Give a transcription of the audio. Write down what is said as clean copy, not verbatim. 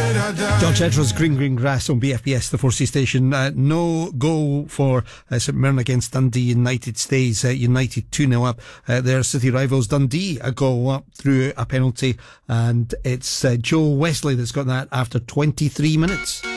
George Ezra's Green Green Grass on BFBS, the 4C station. No goal for St Mirren against Dundee United. Stays United 2-0 up. Their city rivals Dundee a goal up through a penalty, and it's Joe Wesley that's got that after 23 minutes.